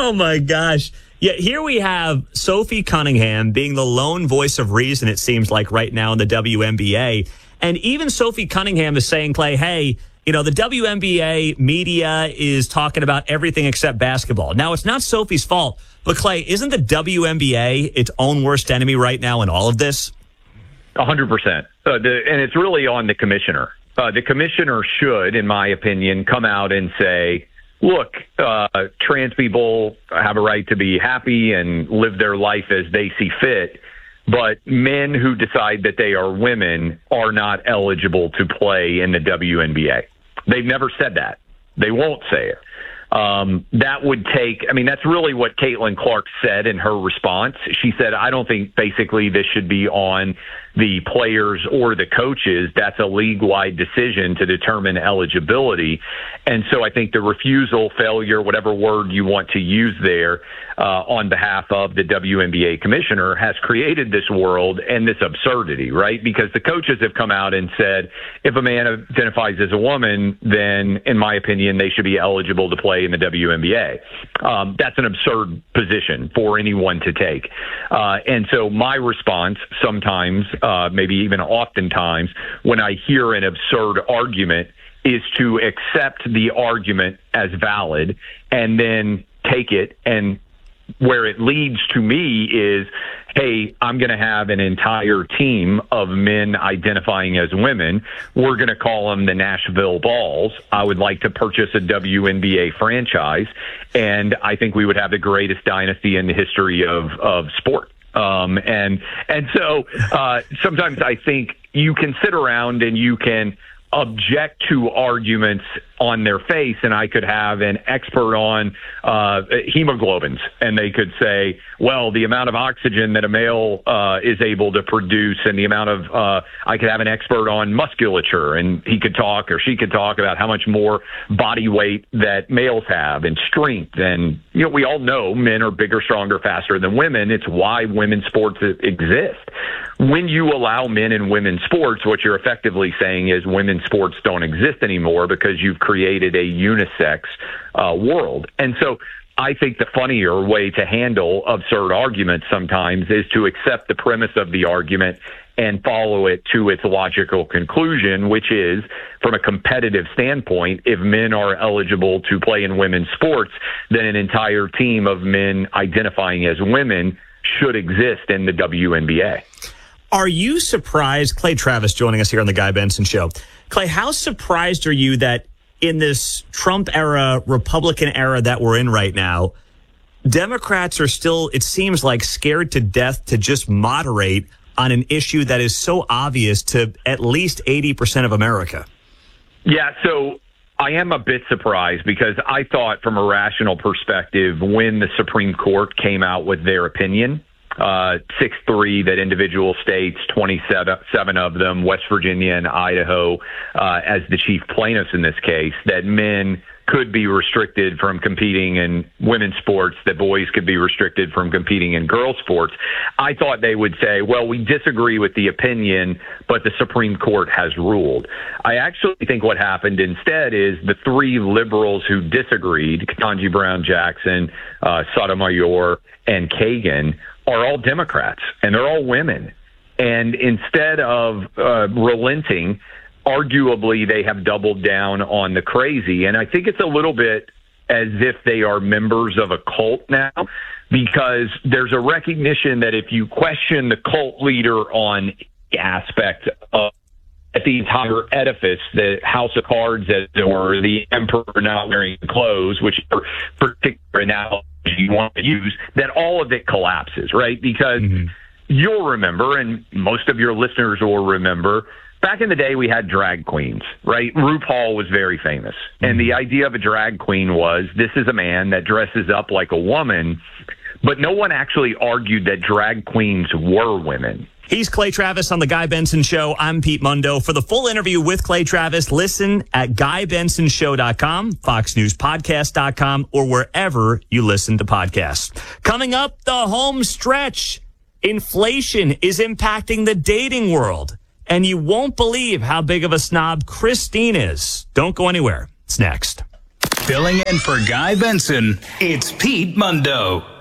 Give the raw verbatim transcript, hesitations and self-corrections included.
Oh, my gosh. Yeah, here we have Sophie Cunningham being the lone voice of reason, it seems like, right now in the W N B A. And even Sophie Cunningham is saying, Clay, hey, you know, the W N B A media is talking about everything except basketball. Now, it's not Sophie's fault. But, Clay, isn't the W N B A its own worst enemy right now in all of this? A hundred percent. Uh, the, and it's really on the commissioner. Uh, the commissioner should, in my opinion, come out and say, look, uh, trans people have a right to be happy and live their life as they see fit. But men who decide that they are women are not eligible to play in the W N B A. They've never said that. They won't say it. Um, that would take, I mean, that's really what Caitlin Clark said in her response. She said, I don't think basically this should be on the players or the coaches. That's a league-wide decision to determine eligibility. And so I think the refusal, failure, whatever word you want to use there, uh, on behalf of the W N B A commissioner has created this world and this absurdity, right? Because the coaches have come out and said, if a man identifies as a woman, then in my opinion, they should be eligible to play in the W N B A. Um, that's an absurd position for anyone to take. Uh, and so my response sometimes, uh, maybe even oftentimes, when I hear an absurd argument is to accept the argument as valid and then take it, and where it leads to me is, hey, I'm going to have an entire team of men identifying as women. We're going to call them the Nashville Balls. I would like to purchase a W N B A franchise, and I think we would have the greatest dynasty in the history of, of sport. Um, and and so uh, sometimes I think you can sit around and you can object to arguments on their face, and I could have an expert on uh, hemoglobins, and they could say, well, the amount of oxygen that a male uh, is able to produce, and the amount of, uh, I could have an expert on musculature, and he could talk or she could talk about how much more body weight that males have and strength. And, you know, we all know men are bigger, stronger, faster than women. It's why women's sports exist. When you allow men in women's sports, what you're effectively saying is women's sports don't exist anymore because you've created a unisex uh, world. And so I think the funnier way to handle absurd arguments sometimes is to accept the premise of the argument and follow it to its logical conclusion, which is, from a competitive standpoint, if men are eligible to play in women's sports, then an entire team of men identifying as women should exist in the W N B A. Are you surprised, Clay Travis joining us here on the Guy Benson Show. Clay, how surprised are you that in this Trump era, Republican era that we're in right now, Democrats are still, it seems like, scared to death to just moderate on an issue that is so obvious to at least eighty percent of America? Yeah, so I am a bit surprised because I thought from a rational perspective when the Supreme Court came out with their opinion, Uh, six three, that individual states, twenty-seven of them, West Virginia and Idaho, uh, as the chief plaintiffs in this case, that men could be restricted from competing in women's sports, that boys could be restricted from competing in girls' sports. I thought they would say, well, we disagree with the opinion, but the Supreme Court has ruled. I actually think what happened instead is the three liberals who disagreed, Ketanji Brown Jackson, uh, Sotomayor, and Kagan, are all Democrats, and they're all women. And instead of uh, relenting, arguably they have doubled down on the crazy. And I think it's a little bit as if they are members of a cult now, because there's a recognition that if you question the cult leader on the aspect of at the entire edifice, the house of cards, as it were, the emperor not wearing clothes, which are particular analogy you want to use, that all of it collapses, right? Because mm-hmm. you'll remember, and most of your listeners will remember, back in the day we had drag queens, right? RuPaul was very famous. Mm-hmm. And the idea of a drag queen was, this is a man that dresses up like a woman, but no one actually argued that drag queens were women. He's Clay Travis on The Guy Benson Show. I'm Pete Mundo. For the full interview with Clay Travis, listen at guy benson show dot com, fox news podcast dot com, or wherever you listen to podcasts. Coming up, the home stretch. Inflation is impacting the dating world, and you won't believe how big of a snob Christine is. Don't go anywhere. It's next. Filling in for Guy Benson, it's Pete Mundo.